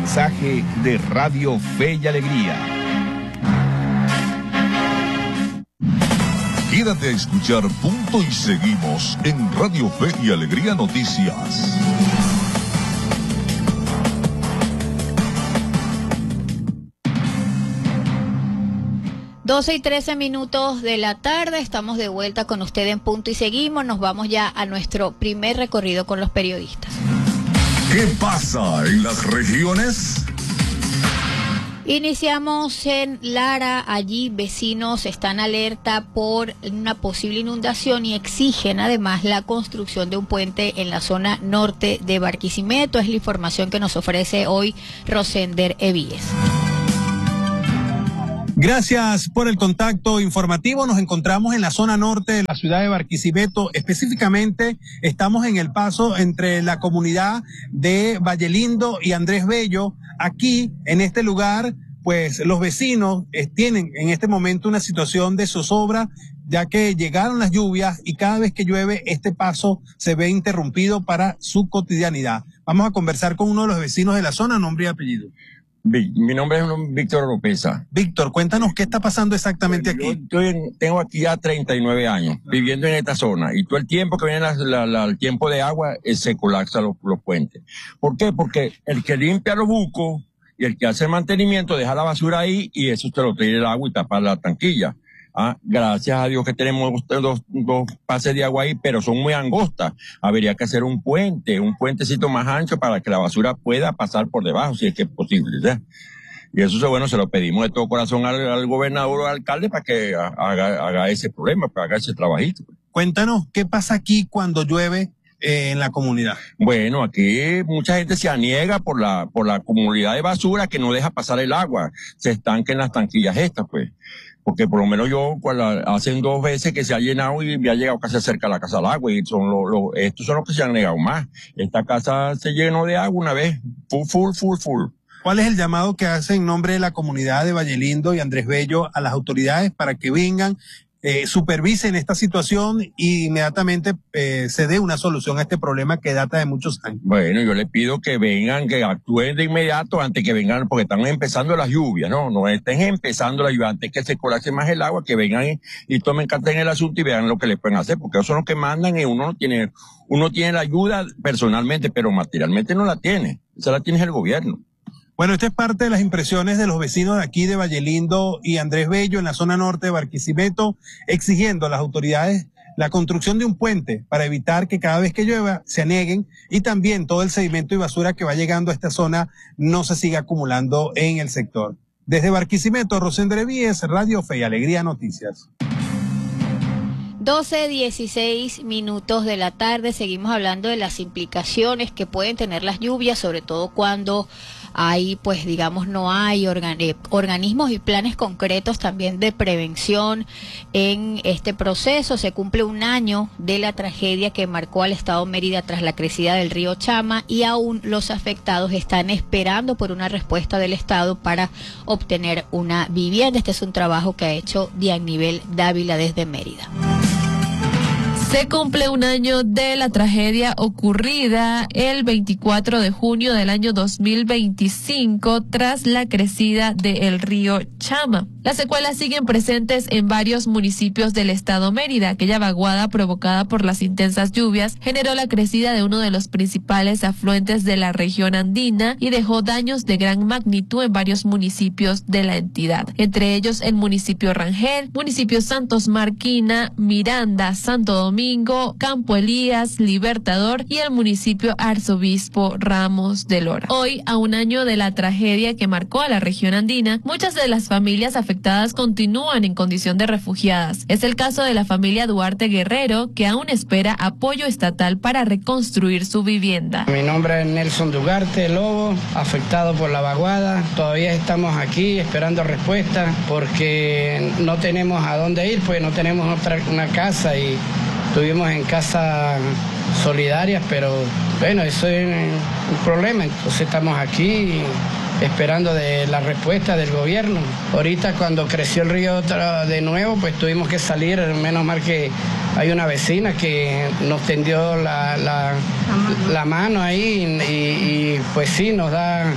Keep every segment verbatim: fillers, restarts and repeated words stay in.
mensaje de Radio Fe y Alegría. Quédate a escuchar Punto y Seguimos en Radio Fe y Alegría Noticias. doce y trece minutos de la tarde, estamos de vuelta con usted en Punto y Seguimos. Nos vamos ya a nuestro primer recorrido con los periodistas. ¿Qué pasa en las regiones? Iniciamos en Lara. Allí vecinos están alerta por una posible inundación y exigen además la construcción de un puente en la zona norte de Barquisimeto. Es la información que nos ofrece hoy Rosender Evíes. Gracias por el contacto informativo. Nos encontramos en la zona norte de la ciudad de Barquisimeto. Específicamente estamos en el paso entre la comunidad de Vallelindo y Andrés Bello. Aquí, en este lugar, pues los vecinos eh, tienen en este momento una situación de zozobra, ya que llegaron las lluvias y cada vez que llueve este paso se ve interrumpido para su cotidianidad. Vamos a conversar con uno de los vecinos de la zona, nombre y apellido. Mi nombre es Víctor Oropesa. Víctor, cuéntanos qué está pasando exactamente Yo aquí. estoy en, tengo aquí ya treinta y nueve años viviendo en esta zona y todo el tiempo que viene la, la, la, el tiempo de agua eh, se colapsan los, los puentes. ¿Por qué? Porque el que limpia los bucos y el que hace el mantenimiento deja la basura ahí y eso se lo trae el agua y tapa la tanquilla. Ah, gracias a Dios que tenemos dos, dos pases de agua ahí, pero son muy angostas. Habría que hacer un puente, un puentecito más ancho para que la basura pueda pasar por debajo, si es que es posible, ¿ya? Y eso, bueno, se lo pedimos de todo corazón al, al gobernador o al alcalde para que haga, haga ese problema, para que haga ese trabajito. Cuéntanos, ¿qué pasa aquí cuando llueve eh, en la comunidad? Bueno, aquí mucha gente se aniega por la, por la comunidad de basura que no deja pasar el agua. Se estanca en las tanquillas estas, pues. Porque por lo menos yo, cuando hacen dos veces que se ha llenado y me ha llegado casi cerca de la casa al agua, y son los, los, estos son los que se han negado más. Esta casa se llenó de agua una vez, full, full, full, full. ¿Cuál es el llamado que hace en nombre de la comunidad de Vallelindo y Andrés Bello a las autoridades para que vengan, eh, supervisen esta situación y inmediatamente eh, se dé una solución a este problema que data de muchos años? Bueno, yo les pido que vengan, que actúen de inmediato antes que vengan, porque están empezando las lluvias, ¿no? No estén empezando las lluvias, antes que se colapse más el agua, que vengan y, y tomen carta en el asunto y vean lo que les pueden hacer, porque ellos son los que mandan y uno no tiene, uno tiene la ayuda personalmente, pero materialmente no la tiene. Esa la tiene el gobierno. Bueno, esta es parte de las impresiones de los vecinos de aquí de Vallelindo y Andrés Bello en la zona norte de Barquisimeto, exigiendo a las autoridades la construcción de un puente para evitar que cada vez que llueva se aneguen y también todo el sedimento y basura que va llegando a esta zona no se siga acumulando en el sector. Desde Barquisimeto, Rosender Evíes, Radio Fe y Alegría Noticias. doce, dieciséis minutos de la tarde, seguimos hablando de las implicaciones que pueden tener las lluvias, sobre todo cuando hay, pues digamos, no hay organ eh, organismos y planes concretos también de prevención en este proceso. Se cumple un año de la tragedia que marcó al estado Mérida tras la crecida del río Chama y aún los afectados están esperando por una respuesta del estado para obtener una vivienda. Este es un trabajo que ha hecho Dianivel Dávila desde Mérida. Se cumple un año de la tragedia ocurrida el veinticuatro de junio del año dos mil veinticinco tras la crecida del río Chama. Las secuelas siguen presentes en varios municipios del estado Mérida. Aquella vaguada provocada por las intensas lluvias generó la crecida de uno de los principales afluentes de la región andina y dejó daños de gran magnitud en varios municipios de la entidad, entre ellos el municipio Rangel, municipio Santos Marquina, Miranda, Santo Domingo, Campo Elías, Libertador y el municipio Arzobispo Ramos de Lora. Hoy, a un año de la tragedia que marcó a la región andina, muchas de las familias afectadas continúan en condición de refugiadas. Es el caso de la familia Duarte Guerrero, que aún espera apoyo estatal para reconstruir su vivienda. Mi nombre es Nelson Duarte Lobo, afectado por la vaguada. Todavía estamos aquí esperando respuesta porque no tenemos a dónde ir, pues no tenemos otra una casa y estuvimos en casas solidarias, pero bueno, eso es un problema. Entonces estamos aquí esperando de la respuesta del gobierno. Ahorita cuando creció el río de nuevo, pues tuvimos que salir, menos mal que hay una vecina que nos tendió la, la, la mano ahí y, y pues sí, nos da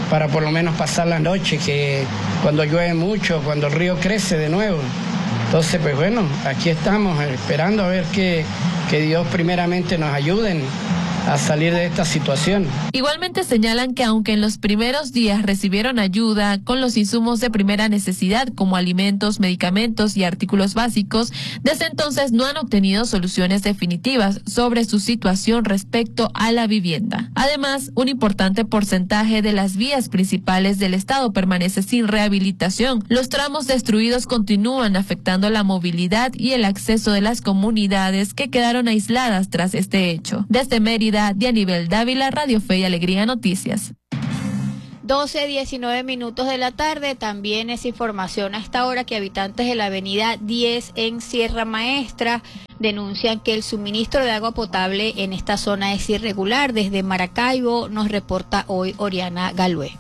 para por lo menos pasar la noche, que cuando llueve mucho, cuando el río crece de nuevo. Entonces, pues bueno, aquí estamos esperando a ver que, que Dios primeramente nos ayude a salir de esta situación. Igualmente señalan que aunque en los primeros días recibieron ayuda con los insumos de primera necesidad como alimentos, medicamentos y artículos básicos, desde entonces no han obtenido soluciones definitivas sobre su situación respecto a la vivienda. Además, un importante porcentaje de las vías principales del estado permanece sin rehabilitación. Los tramos destruidos continúan afectando la movilidad y el acceso de las comunidades que quedaron aisladas tras este hecho. Desde Mérida, Dianibel Dávila, Radio Fe y Alegría Noticias. doce, diecinueve minutos de la tarde. También es información a esta hora que habitantes de la avenida diez en Sierra Maestra denuncian que el suministro de agua potable en esta zona es irregular. Desde Maracaibo nos reporta hoy Oriana Galué.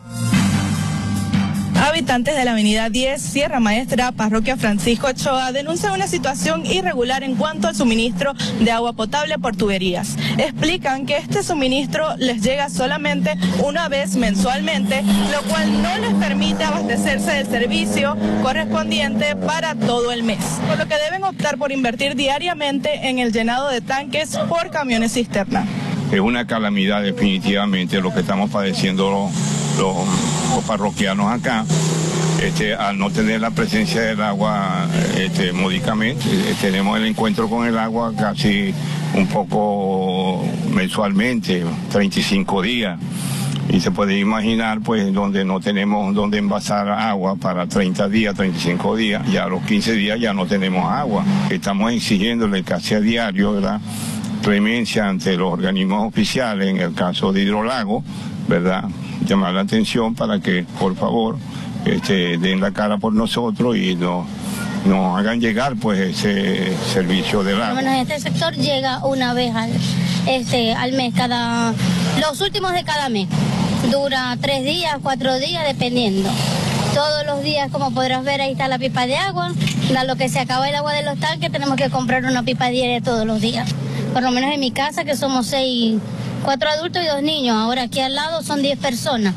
Habitantes de la avenida diez, Sierra Maestra, Parroquia Francisco Ochoa, denuncian una situación irregular en cuanto al suministro de agua potable por tuberías. Explican que este suministro les llega solamente una vez mensualmente, lo cual no les permite abastecerse del servicio correspondiente para todo el mes, por lo que deben optar por invertir diariamente en el llenado de tanques por camiones cisterna. Es una calamidad definitivamente lo que estamos padeciendo los, los, los parroquianos acá, este, al no tener la presencia del agua este, módicamente. Eh, tenemos el encuentro con el agua casi un poco mensualmente, treinta y cinco días. Y se puede imaginar, pues, donde no tenemos donde envasar agua para treinta días, treinta y cinco días, ya a los quince días ya no tenemos agua. Estamos exigiéndole casi a diario, ¿verdad?, clemencia ante los organismos oficiales, en el caso de Hidrolago, ¿verdad?, llamar la atención para que, por favor, este, den la cara por nosotros y nos, nos hagan llegar, pues, ese servicio del agua. Bueno, este sector llega una vez al, este, al mes, cada, los últimos de cada mes. Dura tres días, cuatro días, dependiendo. Todos los días, como podrás ver, ahí está la pipa de agua. A lo que se acaba el agua de los tanques, tenemos que comprar una pipa diaria todos los días. Por lo menos en mi casa, que somos seis, cuatro adultos y dos niños. Ahora aquí al lado son diez personas.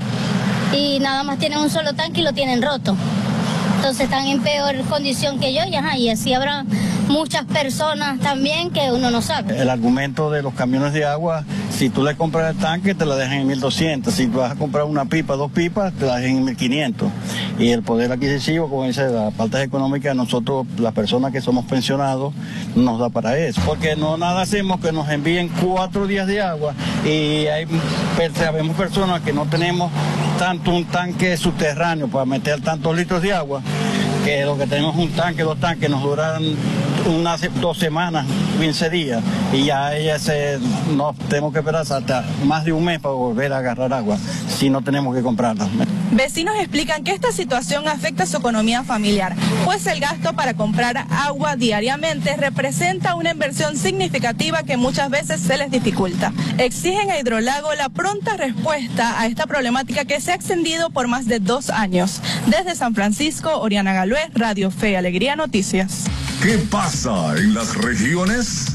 Y nada más tienen un solo tanque y lo tienen roto. Entonces están en peor condición que yo y, ajá, y así habrá muchas personas también que uno no sabe. El argumento de los camiones de agua, si tú le compras el tanque te la dejan en mil doscientos, si tú vas a comprar una pipa, dos pipas, te la dejan en mil quinientos. Y el poder adquisitivo, como dice, la parte económica, nosotros, las personas que somos pensionados, nos da para eso. Porque no nada hacemos que nos envíen cuatro días de agua y hay, sabemos personas que no tenemos tanto un tanque subterráneo para meter tantos litros de agua, que lo que tenemos un tanque, dos tanques, nos duran unas dos semanas, quince días, y ya ella se, nos tenemos que esperar hasta más de un mes para volver a agarrar agua, si no tenemos que comprarla. Vecinos explican que esta situación afecta su economía familiar, pues el gasto para comprar agua diariamente representa una inversión significativa que muchas veces se les dificulta. Exigen a Hidrolago la pronta respuesta a esta problemática que se ha extendido por más de dos años. Desde San Francisco, Oriana Galué, Radio Fe y Alegría Noticias. ¿Qué pasa en las regiones?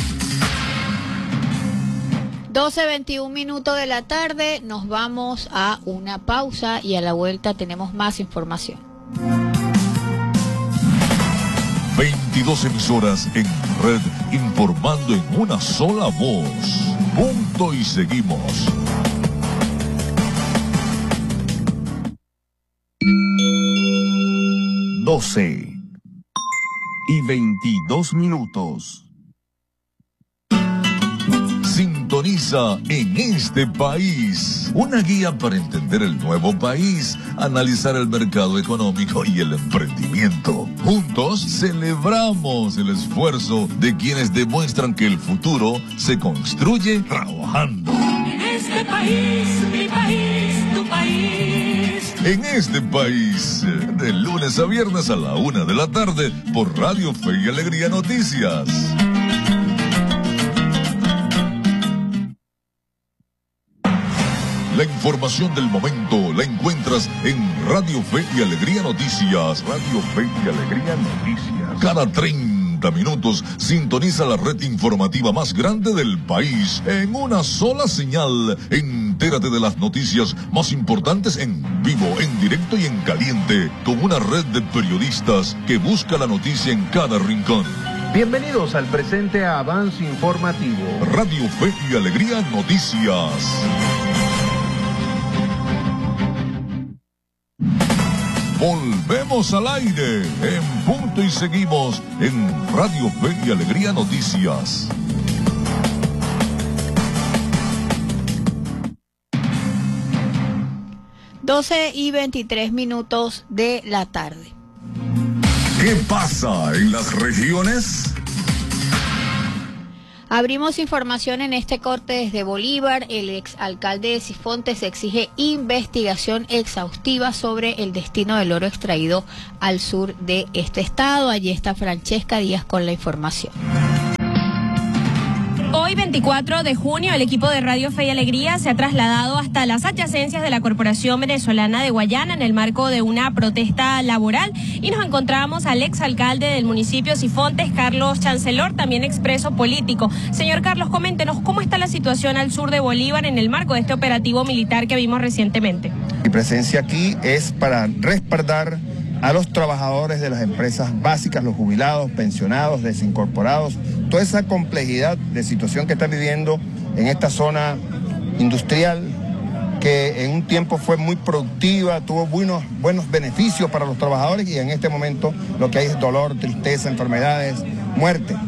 doce, veintiún minutos de la tarde, nos vamos a una pausa y a la vuelta tenemos más información. veintidós emisoras en red informando en una sola voz. Punto y seguimos. doce y veintidós minutos. Sintoniza En Este País, una guía para entender el nuevo país, analizar el mercado económico y el emprendimiento. Juntos celebramos el esfuerzo de quienes demuestran que el futuro se construye trabajando. En este país, mi país, tu país. En Este País, de lunes a viernes a la una de la tarde por Radio Fe y Alegría Noticias. La información del momento la encuentras en Radio Fe y Alegría Noticias. Radio Fe y Alegría Noticias. Cada treinta sesenta minutos, sintoniza la red informativa más grande del país en una sola señal. Entérate de las noticias más importantes en vivo, en directo y en caliente, con una red de periodistas que busca la noticia en cada rincón. Bienvenidos al presente avance informativo. Radio Fe y Alegría Noticias. Volvemos al aire en punto y seguimos en Radio Fe y Alegría Noticias. doce y veintitrés minutos de la tarde. ¿Qué pasa en las regiones? Abrimos información en este corte desde Bolívar. El exalcalde de Sifontes exige investigación exhaustiva sobre el destino del oro extraído al sur de este estado. Allí está Francesca Díaz con la información. Hoy, veinticuatro de junio, el equipo de Radio Fe y Alegría se ha trasladado hasta las adyacencias de la Corporación Venezolana de Guayana en el marco de una protesta laboral y nos encontramos al exalcalde del municipio Sifontes, Carlos Chancellor, también expreso político. Señor Carlos, coméntenos cómo está la situación al sur de Bolívar en el marco de este operativo militar que vimos recientemente. Mi presencia aquí es para respaldar a los trabajadores de las empresas básicas, los jubilados, pensionados, desincorporados, toda esa complejidad de situación que están viviendo en esta zona industrial que en un tiempo fue muy productiva, tuvo buenos, buenos beneficios para los trabajadores y en este momento lo que hay es dolor, tristeza, enfermedades, muerte.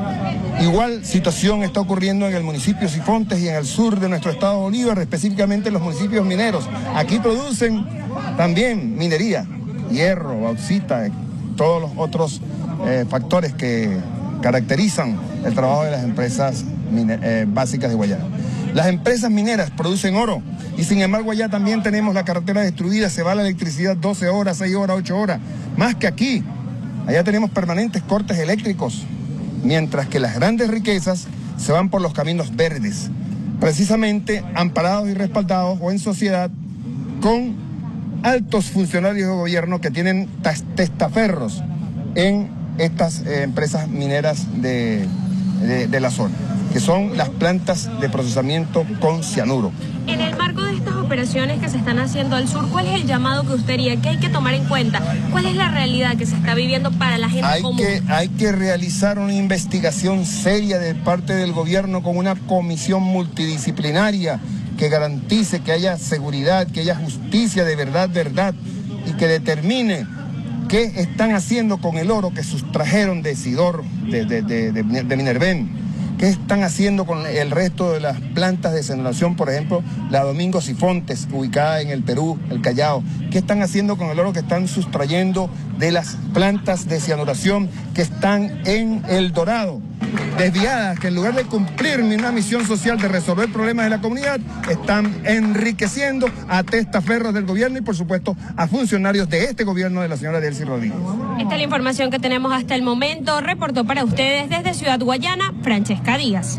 Igual situación está ocurriendo en el municipio Sifontes y en el sur de nuestro estado de Bolívar, específicamente en los municipios mineros. Aquí producen también minería, hierro, bauxita, todos los otros eh, factores que caracterizan el trabajo de las empresas eh, básicas de Guayana. Las empresas mineras producen oro y sin embargo allá también tenemos la carretera destruida, se va la electricidad doce horas, seis horas, ocho horas, más que aquí. Allá tenemos permanentes cortes eléctricos, mientras que las grandes riquezas se van por los caminos verdes, precisamente amparados y respaldados o en sociedad con altos funcionarios de gobierno que tienen testaferros en estas eh, empresas mineras de, de, de la zona, que son las plantas de procesamiento con cianuro. En el marco de estas operaciones que se están haciendo al sur, ¿cuál es el llamado que usted haría? ¿Qué hay que tomar en cuenta? ¿Cuál es la realidad que se está viviendo para la gente hay común? Que, hay que realizar una investigación seria de parte del gobierno con una comisión multidisciplinaria que garantice que haya seguridad, que haya justicia de verdad, verdad, y que determine qué están haciendo con el oro que sustrajeron de Sidor, de, de, de, de, de Minerven. ¿Qué están haciendo con el resto de las plantas de cianuración, por ejemplo, la Domingo Sifontes, ubicada en el Perú, el Callao? ¿Qué están haciendo con el oro que están sustrayendo de las plantas de cianuración que están en El Dorado? Desviadas, que en lugar de cumplir una misión social de resolver problemas de la comunidad, están enriqueciendo a testaferros del gobierno y, por supuesto, a funcionarios de este gobierno de la señora Delcy Rodríguez. Esta es la información que tenemos hasta el momento. Reportó para ustedes desde Ciudad Guayana, Francesca Díaz.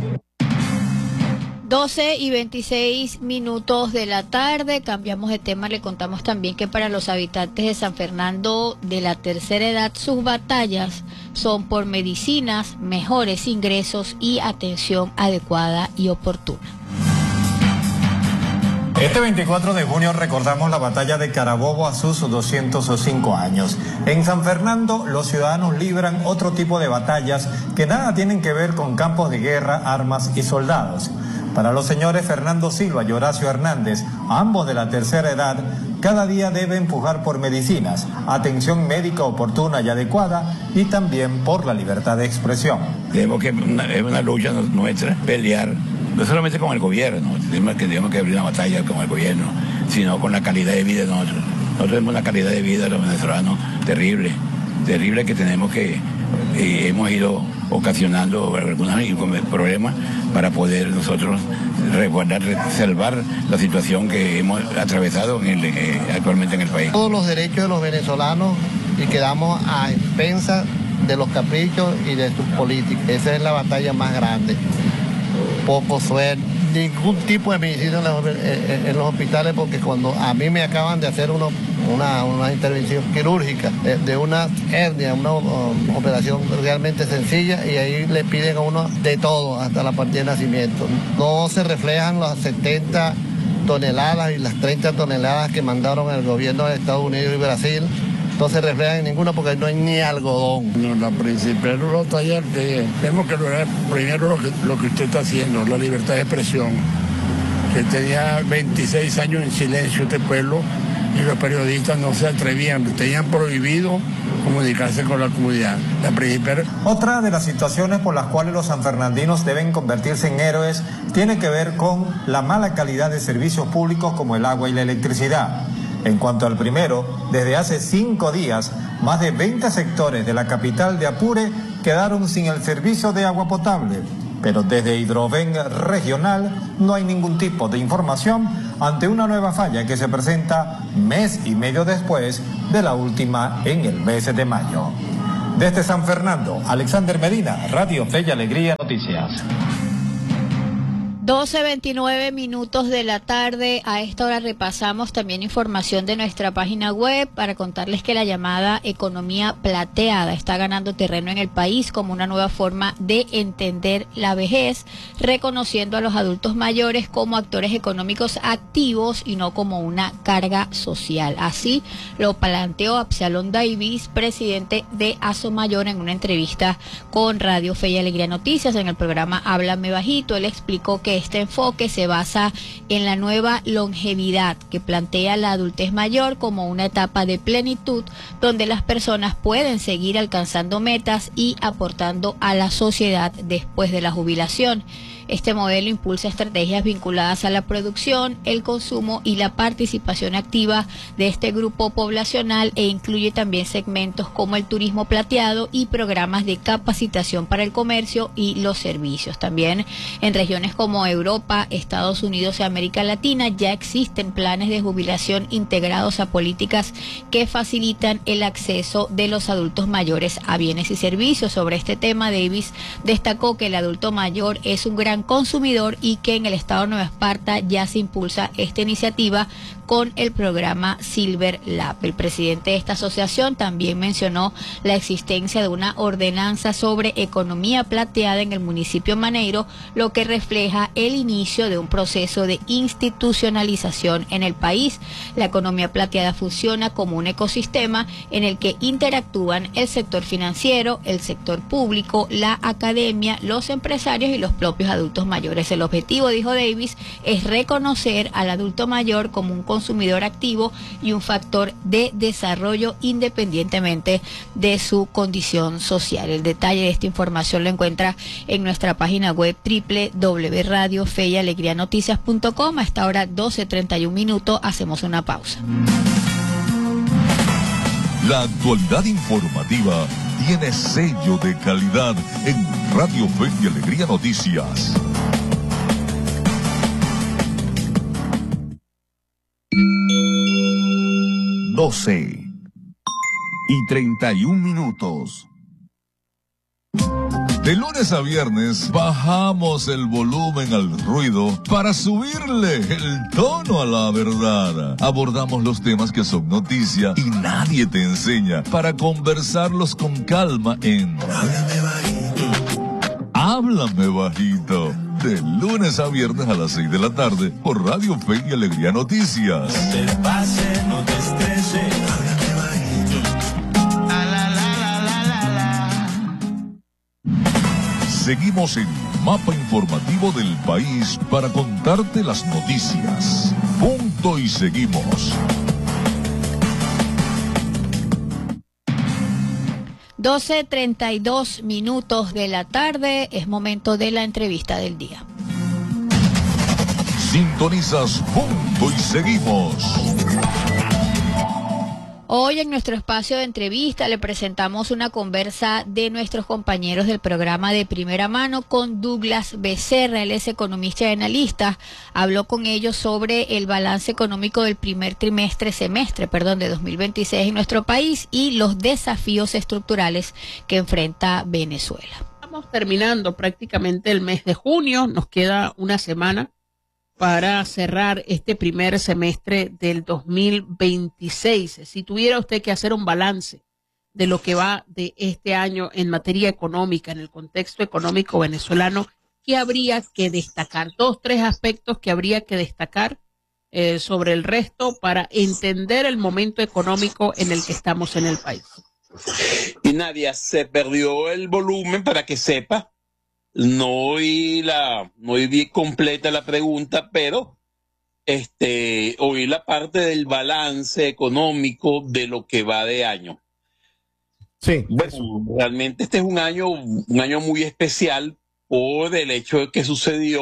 doce y veintiséis minutos de la tarde, cambiamos de tema, le contamos también que para los habitantes de San Fernando de la tercera edad, sus batallas son por medicinas, mejores ingresos y atención adecuada y oportuna. Este veinticuatro de junio recordamos la batalla de Carabobo a sus doscientos cinco años. En San Fernando los ciudadanos libran otro tipo de batallas que nada tienen que ver con campos de guerra, armas y soldados. Para los señores Fernando Silva y Horacio Hernández, ambos de la tercera edad, cada día debe empujar por medicinas, atención médica oportuna y adecuada y también por la libertad de expresión. Tenemos que, una, es una lucha nuestra, pelear, no solamente con el gobierno, tenemos que, tenemos que abrir una batalla con el gobierno, sino con la calidad de vida de nosotros. Nosotros tenemos una calidad de vida de los venezolanos terrible, terrible que tenemos que, eh, hemos ido ocasionando algunos problemas para poder nosotros resguardar, salvar la situación que hemos atravesado en el, eh, actualmente en el país. Todos los derechos de los venezolanos y quedamos a expensas de los caprichos y de sus políticas. Esa es la batalla más grande. Poco sueldo, ningún tipo de medicina en los, en, en los hospitales, porque cuando a mí me acaban de hacer uno, una, una intervención quirúrgica de, de una hernia, una um, operación realmente sencilla, y ahí le piden a uno de todo, hasta la partida de nacimiento. No se reflejan las setenta toneladas y las treinta toneladas que mandaron el gobierno de Estados Unidos y Brasil. No se reflejan en ninguna porque no hay ni algodón. No, la principal batalla que tenemos que lograr primero lo que, lo que usted está haciendo, la libertad de expresión, que tenía veintiséis años en silencio este pueblo y los periodistas no se atrevían, tenían prohibido comunicarse con la comunidad. La principal... Otra de las situaciones por las cuales los sanfernandinos deben convertirse en héroes tiene que ver con la mala calidad de servicios públicos como el agua y la electricidad. En cuanto al primero, desde hace cinco días, más de veinte sectores de la capital de Apure quedaron sin el servicio de agua potable. Pero desde Hidroven Regional no hay ningún tipo de información ante una nueva falla que se presenta mes y medio después de la última en el mes de mayo. Desde San Fernando, Alexander Medina, Radio Fe y Alegría Noticias. doce veintinueve minutos de la tarde. A esta hora repasamos también información de nuestra página web para contarles que la llamada economía plateada está ganando terreno en el país como una nueva forma de entender la vejez, reconociendo a los adultos mayores como actores económicos activos y no como una carga social. Así lo planteó Absalón Davis, presidente de Asomayor, en una entrevista con Radio Fe y Alegría Noticias en el programa Háblame Bajito. Él explicó que este enfoque se basa en la nueva longevidad que plantea la adultez mayor como una etapa de plenitud donde las personas pueden seguir alcanzando metas y aportando a la sociedad después de la jubilación. Este modelo impulsa estrategias vinculadas a la producción, el consumo y la participación activa de este grupo poblacional e incluye también segmentos como el turismo plateado y programas de capacitación para el comercio y los servicios. También en regiones como Europa, Estados Unidos y América Latina ya existen planes de jubilación integrados a políticas que facilitan el acceso de los adultos mayores a bienes y servicios. Sobre este tema, Davis destacó que el adulto mayor es un gran consumidor y que en el estado de Nueva Esparta ya se impulsa esta iniciativa con el programa Silver Lab. El presidente de esta asociación también mencionó la existencia de una ordenanza sobre economía plateada en el municipio Maneiro, lo que refleja el inicio de un proceso de institucionalización en el país. La economía plateada funciona como un ecosistema en el que interactúan el sector financiero, el sector público, la academia, los empresarios y los propios adultos mayores. El objetivo, dijo Davis, es reconocer al adulto mayor como un consumidor activo y un factor de desarrollo independientemente de su condición social. El detalle de esta información lo encuentra en nuestra página web doble u doble u doble u punto radio fe y alegría noticias punto com. A esta hora doce treinta y un minutos, hacemos una pausa. La actualidad informativa tiene sello de calidad en Radio Fe y Alegría Noticias. doce y treinta y un minutos. De lunes a viernes bajamos el volumen al ruido para subirle el tono a la verdad. Abordamos los temas que son noticia y nadie te enseña para conversarlos con calma en Háblame Bajito. Háblame Bajito. De lunes a viernes a las seis de la tarde por Radio Fe y Alegría Noticias. No te pase, no te estreses. Háblame bajito. La, la, la, la, la, la. Seguimos en Mapa Informativo del País para contarte las noticias. Punto y seguimos. doce treinta y dos minutos de la tarde, es momento de la entrevista del día. Sintonizas Punto y seguimos. Hoy en nuestro espacio de entrevista le presentamos una conversa de nuestros compañeros del programa de Primera Mano con Douglas Becerra. Él es economista y analista. Habló con ellos sobre el balance económico del primer trimestre, semestre, perdón, de dos mil veintiséis en nuestro país y los desafíos estructurales que enfrenta Venezuela. Estamos terminando prácticamente el mes de junio, nos queda una semana para cerrar este primer semestre del dos mil veintiséis. Si tuviera usted que hacer un balance de lo que va de este año en materia económica, en el contexto económico venezolano, ¿qué habría que destacar? Dos, tres aspectos que habría que destacar eh, sobre el resto para entender el momento económico en el que estamos en el país. Y Nadia, se perdió el volumen para que sepa. No oí la, no oí bien completa la pregunta, pero este, oí la parte del balance económico de lo que va de año. Sí. Bueno, realmente este es un año, un año muy especial por el hecho de que sucedió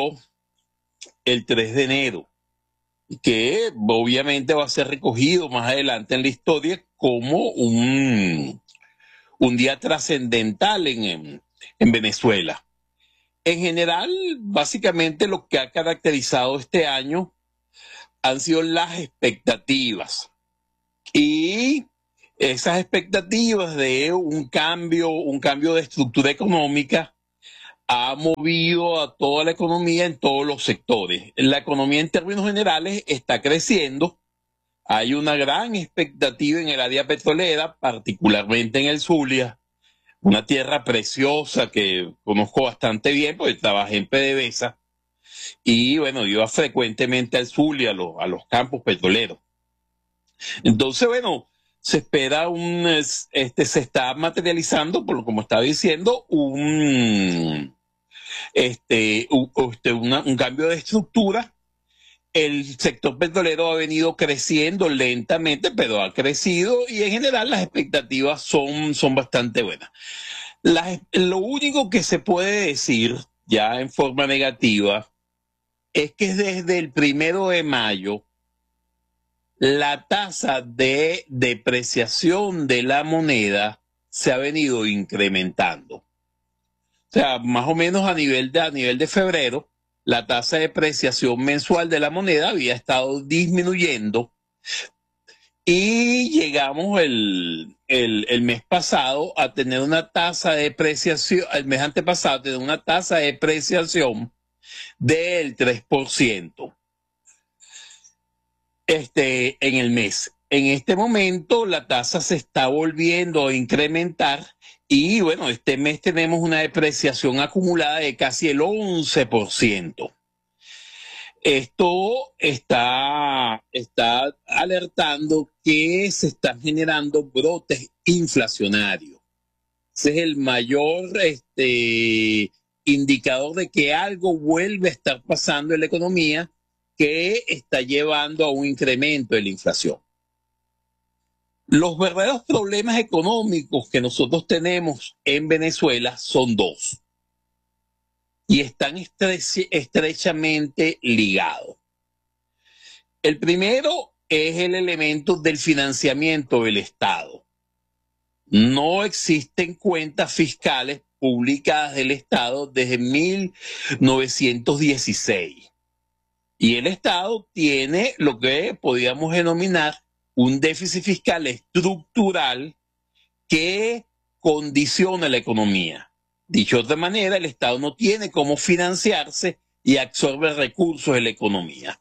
el tres de enero, que obviamente va a ser recogido más adelante en la historia como un, un día trascendental en, en, en Venezuela. En general, básicamente lo que ha caracterizado este año han sido las expectativas. Y esas expectativas de un cambio, un cambio de estructura económica ha movido a toda la economía en todos los sectores. La economía en términos generales está creciendo. Hay una gran expectativa en el área petrolera, particularmente en el Zulia, una tierra preciosa que conozco bastante bien porque trabajé en PDVSA y bueno, iba frecuentemente al Zulia, a los, a los campos petroleros. Entonces, bueno, se espera un, este, se está materializando, por como estaba diciendo, un, este, un, este, una, un cambio de estructura. El sector petrolero ha venido creciendo lentamente, pero ha crecido y en general las expectativas son, son bastante buenas. Las, lo único que se puede decir ya en forma negativa es que desde el primero de mayo la tasa de depreciación de la moneda se ha venido incrementando. O sea, más o menos a nivel de, a nivel de febrero, la tasa de depreciación mensual de la moneda había estado disminuyendo y llegamos el, el, el mes pasado a tener una tasa de depreciación, el mes antepasado a tener una tasa de depreciación del tres por ciento. Este, en el mes. En este momento la tasa se está volviendo a incrementar y bueno, este mes tenemos una depreciación acumulada de casi el once por ciento. Esto está, está alertando que se están generando brotes inflacionarios. Ese es el mayor este, indicador de que algo vuelve a estar pasando en la economía que está llevando a un incremento de la inflación. Los verdaderos problemas económicos que nosotros tenemos en Venezuela son dos y están estre- estrechamente ligados. El primero es el elemento del financiamiento del Estado. No existen cuentas fiscales publicadas del Estado desde mil novecientos dieciséis. Y el Estado tiene lo que podríamos denominar un déficit fiscal estructural que condiciona la economía. Dicho de otra manera, el Estado no tiene cómo financiarse y absorbe recursos de la economía.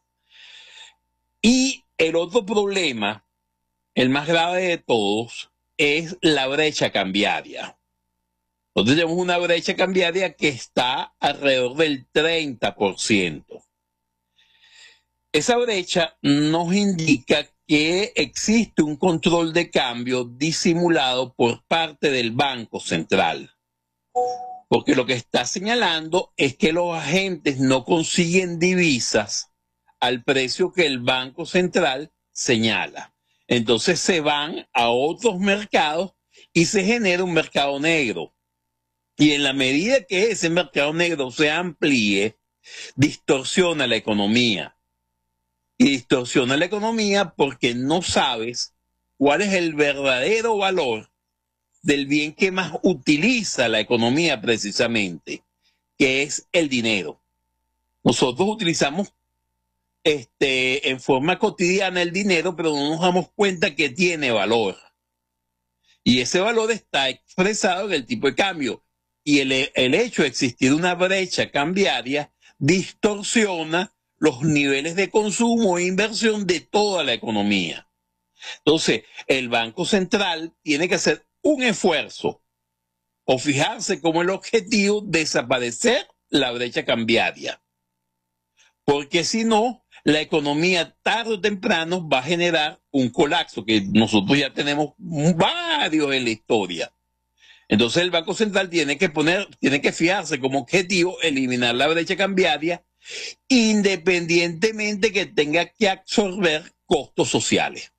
Y el otro problema, el más grave de todos, es la brecha cambiaria. Nosotros tenemos una brecha cambiaria que está alrededor del treinta por ciento. Esa brecha nos indica que existe un control de cambio disimulado por parte del Banco Central. Porque lo que está señalando es que los agentes no consiguen divisas al precio que el Banco Central señala. Entonces se van a otros mercados y se genera un mercado negro. Y en la medida que ese mercado negro se amplíe, distorsiona la economía. Y distorsiona la economía porque no sabes cuál es el verdadero valor del bien que más utiliza la economía precisamente, que es el dinero. Nosotros utilizamos este, en forma cotidiana el dinero, pero no nos damos cuenta que tiene valor. Y ese valor está expresado en el tipo de cambio. Y el, el hecho de existir una brecha cambiaria distorsiona los niveles de consumo e inversión de toda la economía. Entonces, el Banco Central tiene que hacer un esfuerzo o fijarse como el objetivo desaparecer la brecha cambiaria. Porque si no, la economía tarde o temprano va a generar un colapso, que nosotros ya tenemos varios en la historia. Entonces el Banco Central tiene que poner, tiene que fijarse como objetivo eliminar la brecha cambiaria, independientemente que tenga que absorber costos sociales.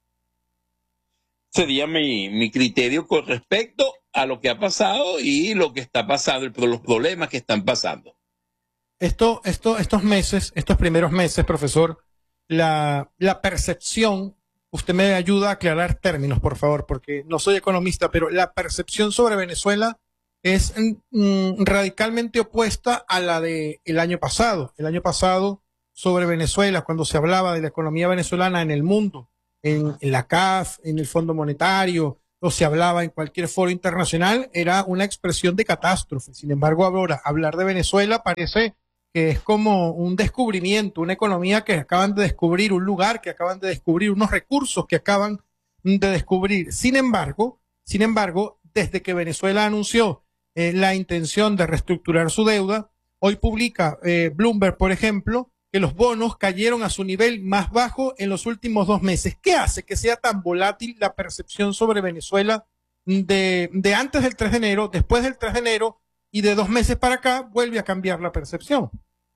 Sería mi, mi criterio con respecto a lo que ha pasado y lo que está pasando, los problemas que están pasando. Esto, esto, estos meses, estos primeros meses, profesor, la, la percepción, usted me ayuda a aclarar términos, por favor, porque no soy economista, pero la percepción sobre Venezuela es mm, radicalmente opuesta a la de el año pasado. El año pasado, sobre Venezuela, cuando se hablaba de la economía venezolana en el mundo, en, en la C A F, en el Fondo Monetario, o se hablaba en cualquier foro internacional, era una expresión de catástrofe. Sin embargo, ahora hablar de Venezuela parece que es como un descubrimiento, una economía que acaban de descubrir, un lugar que acaban de descubrir, unos recursos que acaban de descubrir. Sin embargo, sin embargo, desde que Venezuela anunció eh, la intención de reestructurar su deuda, hoy publica eh, Bloomberg, por ejemplo, que los bonos cayeron a su nivel más bajo en los últimos dos meses. ¿Qué hace que sea tan volátil la percepción sobre Venezuela de, de antes del tres de enero, después del tres de enero, y de dos meses para acá vuelve a cambiar la percepción?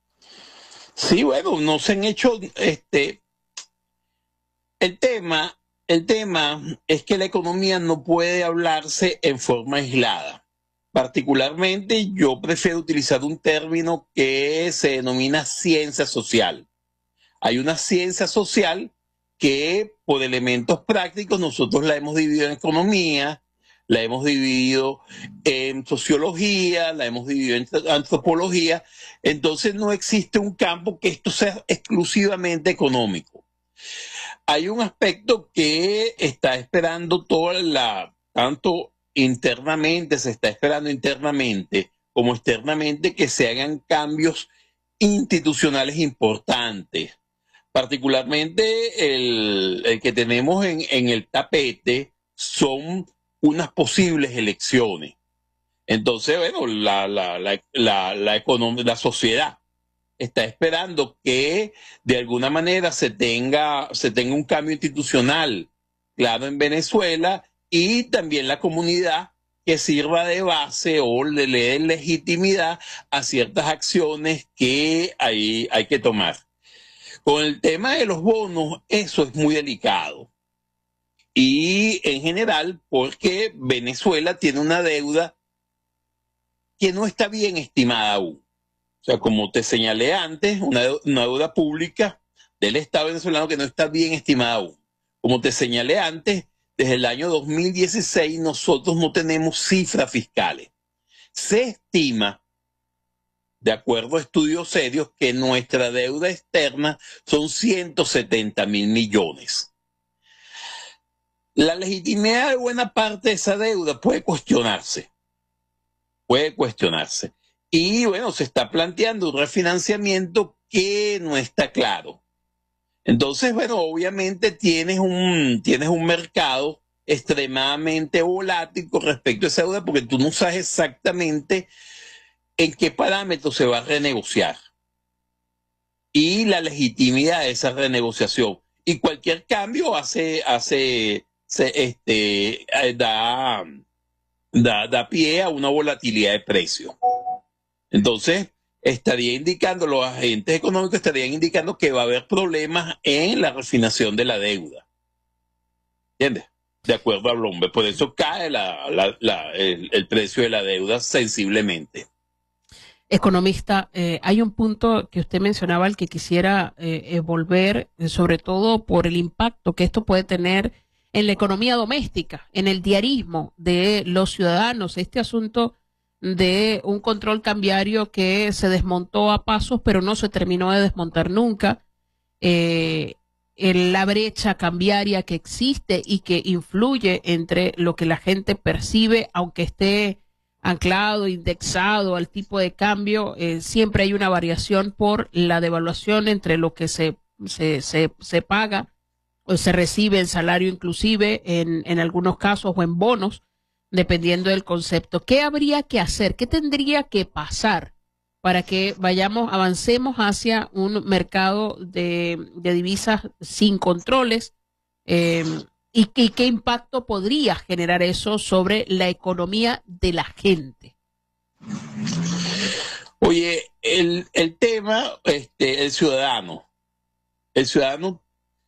Sí, bueno, no se han hecho, este, el tema, el tema es que la economía no puede hablarse en forma aislada. Particularmente yo prefiero utilizar un término que se denomina ciencia social. Hay una ciencia social que por elementos prácticos nosotros la hemos dividido en economía, la hemos dividido en sociología, la hemos dividido en antropología. Entonces no existe un campo que esto sea exclusivamente económico. Hay un aspecto que está esperando toda la, tanto internamente, se está esperando internamente como externamente, que se hagan cambios institucionales importantes. Particularmente el, el que tenemos en, en el tapete son unas posibles elecciones. Entonces, bueno, la, la, la, la, la, economía, la sociedad está esperando que de alguna manera se tenga, se tenga un cambio institucional claro en Venezuela, y también la comunidad que sirva de base o le dé legitimidad a ciertas acciones que hay, hay que tomar. Con el tema de los bonos, eso es muy delicado. Y en general, porque Venezuela tiene una deuda que no está bien estimada aún. O sea, como te señalé antes, una, una deuda pública del Estado venezolano que no está bien estimada aún. Como te señalé antes, desde el año dos mil dieciséis nosotros no tenemos cifras fiscales. Se estima, de acuerdo a estudios serios, que nuestra deuda externa son ciento setenta mil millones. La legitimidad de buena parte de esa deuda puede cuestionarse. Puede cuestionarse. Y bueno, se está planteando un refinanciamiento que no está claro. Entonces, bueno, obviamente tienes un, tienes un mercado extremadamente volátil con respecto a esa deuda, porque tú no sabes exactamente en qué parámetros se va a renegociar y la legitimidad de esa renegociación. Y cualquier cambio hace, hace, se, este, da, da, da pie a una volatilidad de precio. Entonces, estaría indicando, los agentes económicos estarían indicando que va a haber problemas en la refinación de la deuda. ¿Entiendes? De acuerdo a Bloomberg. Por eso cae la, la, la, el, el precio de la deuda sensiblemente. Economista, eh, hay un punto que usted mencionaba al que quisiera eh, eh, volver, eh, sobre todo por el impacto que esto puede tener en la economía doméstica, en el diarismo de los ciudadanos. Este asunto de un control cambiario que se desmontó a pasos, pero no se terminó de desmontar nunca, eh, en la brecha cambiaria que existe y que influye entre lo que la gente percibe, aunque esté anclado, indexado al tipo de cambio, eh, siempre hay una variación por la devaluación entre lo que se, se, se, se paga o se recibe en salario inclusive en, en algunos casos o en bonos, dependiendo del concepto. ¿Qué habría que hacer? ¿Qué tendría que pasar para que vayamos, avancemos hacia un mercado de, de divisas sin controles? Eh, y, y qué impacto podría generar eso sobre la economía de la gente. Oye, el, el tema, este, el ciudadano, el ciudadano,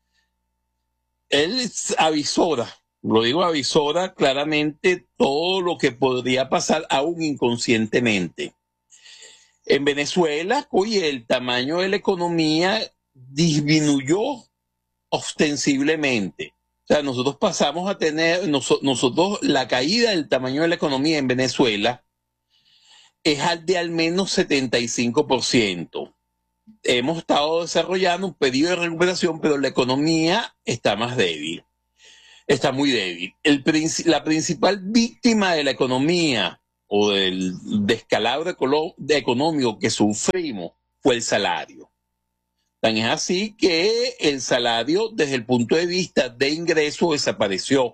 él avisora, lo digo avisora claramente todo lo que podría pasar aún inconscientemente. En Venezuela, oye, el tamaño de la economía disminuyó ostensiblemente. O sea, nosotros pasamos a tener, nos, nosotros, la caída del tamaño de la economía en Venezuela es al de al menos setenta y cinco por ciento. Hemos estado desarrollando un periodo de recuperación, pero la economía está más débil. Está muy débil. El, la principal víctima de la economía o del descalabro económico que sufrimos fue el salario. Tan es así que el salario desde el punto de vista de ingreso desapareció.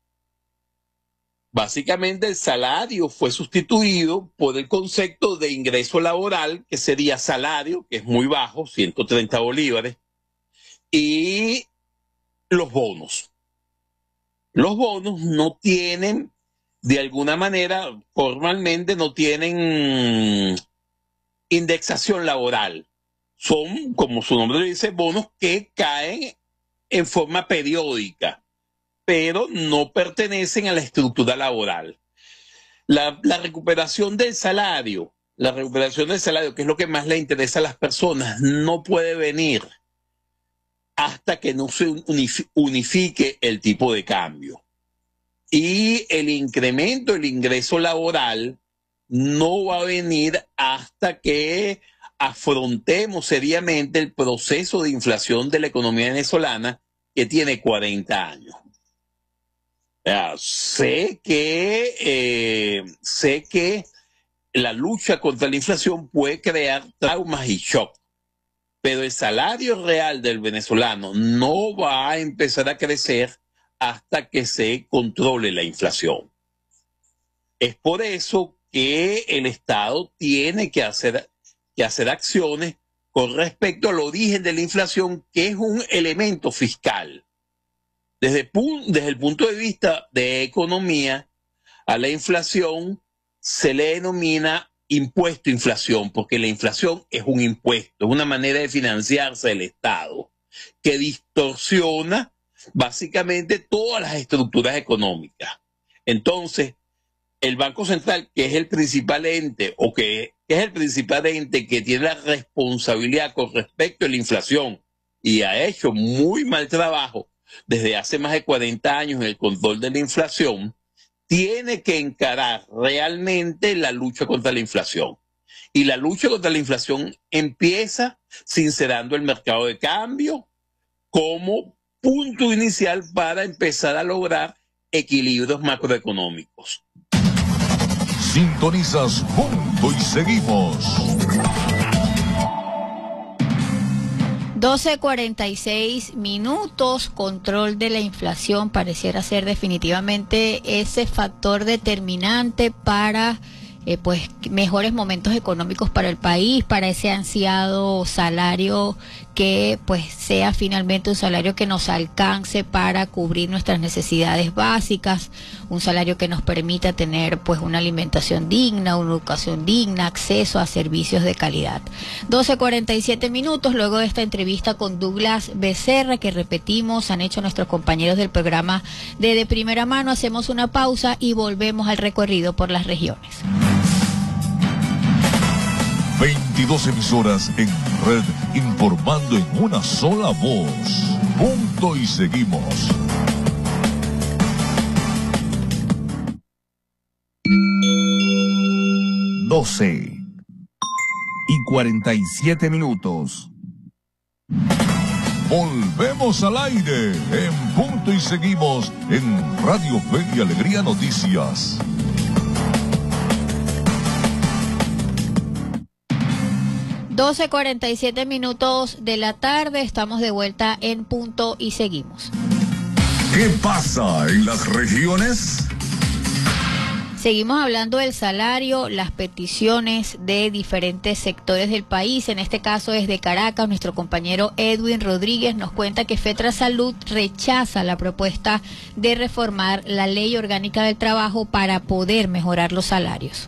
Básicamente el salario fue sustituido por el concepto de ingreso laboral, que sería salario, que es muy bajo, ciento treinta bolívares, y los bonos. Los bonos no tienen, de alguna manera, formalmente no tienen indexación laboral. Son, como su nombre lo dice, bonos que caen en forma periódica, pero no pertenecen a la estructura laboral. La, la recuperación del salario, la recuperación del salario, que es lo que más le interesa a las personas, no puede venir hasta que no se unifique el tipo de cambio. Y el incremento del ingreso laboral no va a venir hasta que afrontemos seriamente el proceso de inflación de la economía venezolana, que tiene cuarenta años. Uh, sé que eh, sé que la lucha contra la inflación puede crear traumas y shock, pero el salario real del venezolano no va a empezar a crecer hasta que se controle la inflación. Es por eso que el Estado tiene que hacer, que hacer acciones con respecto al origen de la inflación, que es un elemento fiscal. Desde, desde el punto de vista de economía, a la inflación se le denomina impuesto a inflación, porque la inflación es un impuesto, es una manera de financiarse del Estado, que distorsiona básicamente todas las estructuras económicas. Entonces, el Banco Central, que es el principal ente, o que, que es el principal ente que tiene la responsabilidad con respecto a la inflación, y ha hecho muy mal trabajo desde hace más de cuarenta años en el control de la inflación, tiene que encarar realmente la lucha contra la inflación. Y la lucha contra la inflación empieza sincerando el mercado de cambio como punto inicial para empezar a lograr equilibrios macroeconómicos. Sintonizas Punto y Seguimos. doce cuarenta y seis minutos, control de la inflación pareciera ser definitivamente ese factor determinante para eh, pues mejores momentos económicos para el país, para ese ansiado salario que pues sea finalmente un salario que nos alcance para cubrir nuestras necesidades básicas, un salario que nos permita tener pues una alimentación digna, una educación digna, acceso a servicios de calidad. doce cuarenta y siete minutos, luego de esta entrevista con Douglas Becerra, que repetimos, han hecho nuestros compañeros del programa de De Primera Mano, hacemos una pausa y volvemos al recorrido por las regiones. veintidós emisoras en red, informando en una sola voz. Punto y Seguimos. doce y cuarenta y siete minutos. Volvemos al aire en Punto y Seguimos en Radio Fe y Alegría Noticias. doce cuarenta y siete minutos de la tarde, estamos de vuelta en Punto y seguimos. ¿Qué pasa en las regiones? Seguimos hablando del salario, las peticiones de diferentes sectores del país. En este caso desde Caracas, nuestro compañero Edwin Rodríguez nos cuenta que FETRASalud rechaza la propuesta de reformar la Ley Orgánica del Trabajo para poder mejorar los salarios.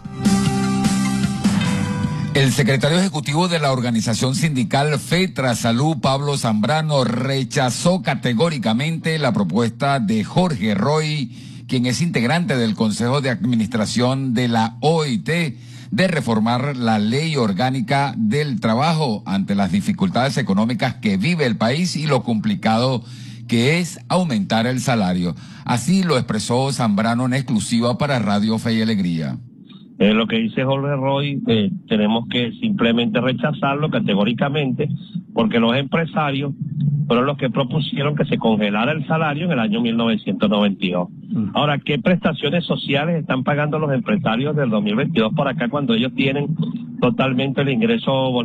El secretario ejecutivo de la organización sindical FETRASalud, Pablo Zambrano, rechazó categóricamente la propuesta de Jorge Roy, quien es integrante del Consejo de Administración de la O I T, de reformar la Ley Orgánica del Trabajo ante las dificultades económicas que vive el país y lo complicado que es aumentar el salario. Así lo expresó Zambrano en exclusiva para Radio Fe y Alegría. Eh, lo que dice Jorge Roy, eh, tenemos que simplemente rechazarlo categóricamente, porque los empresarios fueron los que propusieron que se congelara el salario en el año mil novecientos noventa y dos. Mm. Ahora, ¿qué prestaciones sociales están pagando los empresarios del dos mil veintidós por acá cuando ellos tienen totalmente el ingreso